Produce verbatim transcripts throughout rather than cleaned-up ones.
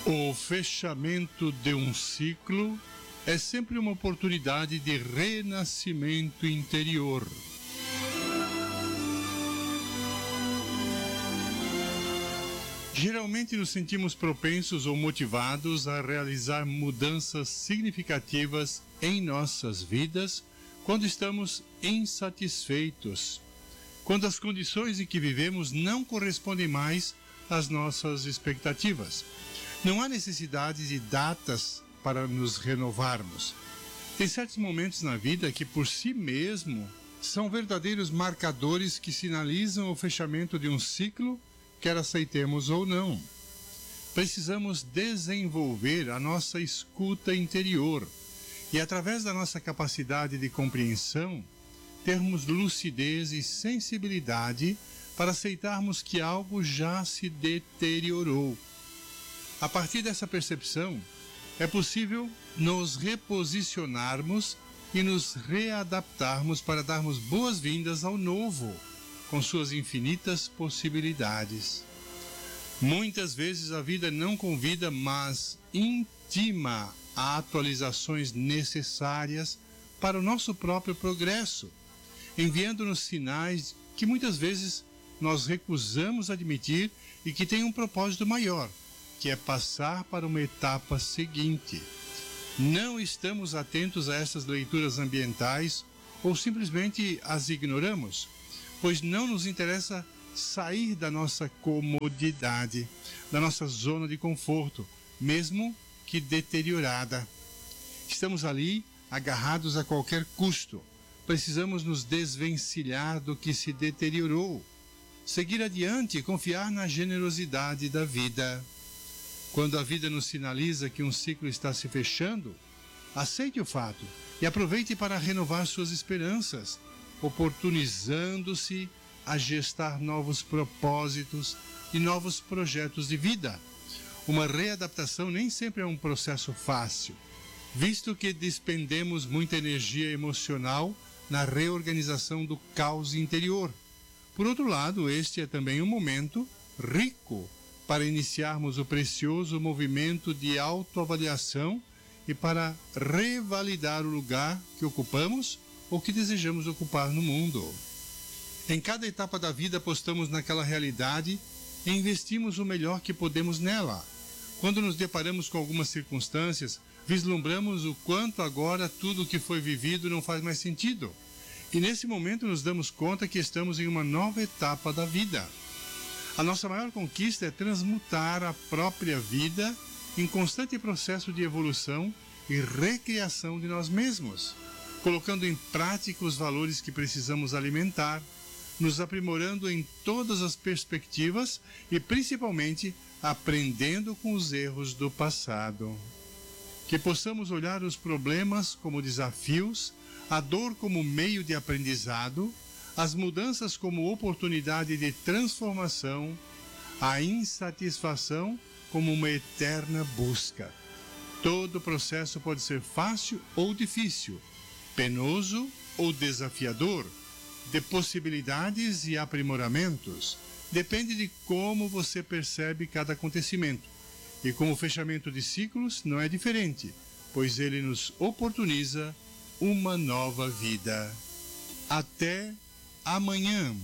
O fechamento de um ciclo é sempre uma oportunidade de renascimento interior. Geralmente nos sentimos propensos ou motivados a realizar mudanças significativas em nossas vidas quando estamos insatisfeitos, quando as condições em que vivemos não correspondem mais às nossas expectativas. Não há necessidade de datas para nos renovarmos. Tem certos momentos na vida que, por si mesmo, são verdadeiros marcadores que sinalizam o fechamento de um ciclo, quer aceitemos ou não. Precisamos desenvolver a nossa escuta interior e, através da nossa capacidade de compreensão, termos lucidez e sensibilidade para aceitarmos que algo já se deteriorou. A partir dessa percepção, é possível nos reposicionarmos e nos readaptarmos para darmos boas-vindas ao novo, com suas infinitas possibilidades. Muitas vezes a vida não convida, mas intima a atualizações necessárias para o nosso próprio progresso, enviando-nos sinais que muitas vezes nós recusamos admitir e que têm um propósito maior, que é passar para uma etapa seguinte. Não estamos atentos a essas leituras ambientais ou simplesmente as ignoramos, pois não nos interessa sair da nossa comodidade, da nossa zona de conforto, mesmo que deteriorada. Estamos ali agarrados a qualquer custo. Precisamos nos desvencilhar do que se deteriorou, seguir adiante e confiar na generosidade da vida. Quando a vida nos sinaliza que um ciclo está se fechando, aceite o fato e aproveite para renovar suas esperanças, oportunizando-se a gestar novos propósitos e novos projetos de vida. Uma readaptação nem sempre é um processo fácil, visto que despendemos muita energia emocional na reorganização do caos interior. Por outro lado, este é também um momento rico para iniciarmos o precioso movimento de autoavaliação e para revalidar o lugar que ocupamos ou que desejamos ocupar no mundo. Em cada etapa da vida apostamos naquela realidade e investimos o melhor que podemos nela. Quando nos deparamos com algumas circunstâncias, vislumbramos o quanto agora tudo o que foi vivido não faz mais sentido. E nesse momento nos damos conta que estamos em uma nova etapa da vida. A nossa maior conquista é transmutar a própria vida em constante processo de evolução e recriação de nós mesmos, colocando em prática os valores que precisamos alimentar, nos aprimorando em todas as perspectivas e, principalmente, aprendendo com os erros do passado. Que possamos olhar os problemas como desafios, a dor como meio de aprendizado, as mudanças como oportunidade de transformação, a insatisfação como uma eterna busca. Todo processo pode ser fácil ou difícil, penoso ou desafiador, de possibilidades e aprimoramentos. Depende de como você percebe cada acontecimento. E como o fechamento de ciclos não é diferente, pois ele nos oportuniza uma nova vida. Até amanhã.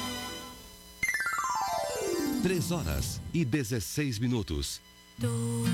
Três horas e dezesseis minutos.